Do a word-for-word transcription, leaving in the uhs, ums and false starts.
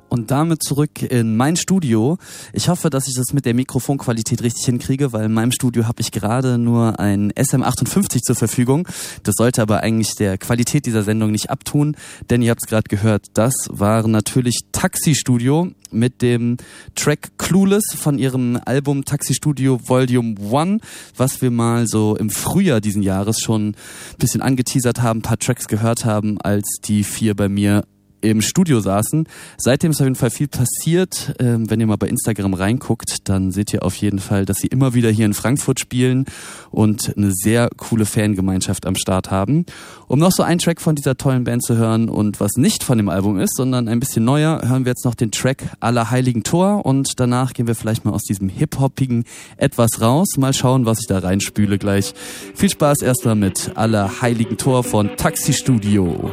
Und damit zurück in mein Studio. Ich hoffe, dass ich das mit der Mikrofonqualität richtig hinkriege, weil in meinem Studio habe ich gerade nur ein S M achtundfünfzig zur Verfügung. Das sollte aber eigentlich der Qualität dieser Sendung nicht abtun, denn ihr habt es gerade gehört, das war natürlich Taxi Studio mit dem Track Clueless von ihrem Album Taxi Studio Volume eins, was wir mal so im Frühjahr diesen Jahres schon ein bisschen angeteasert haben, ein paar Tracks gehört haben, als die vier bei mir im Studio saßen. Seitdem ist auf jeden Fall viel passiert. Ähm, wenn ihr mal bei Instagram reinguckt, dann seht ihr auf jeden Fall, dass sie immer wieder hier in Frankfurt spielen und eine sehr coole Fangemeinschaft am Start haben. Um noch so einen Track von dieser tollen Band zu hören und was nicht von dem Album ist, sondern ein bisschen neuer, hören wir jetzt noch den Track Allerheiligen Tor und danach gehen wir vielleicht mal aus diesem Hip-Hoppigen etwas raus. Mal schauen, was ich da reinspüle gleich. Viel Spaß erstmal mit Allerheiligen Tor von Taxi Studio.